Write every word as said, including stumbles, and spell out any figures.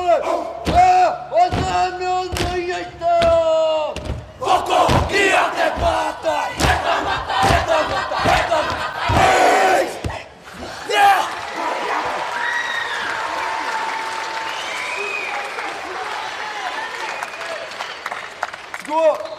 아, 어서하면 되겠어요. Koko kierteen paattaa! Vetämättä, vetämättä, vetämättä! Ei! Yeah! 수고!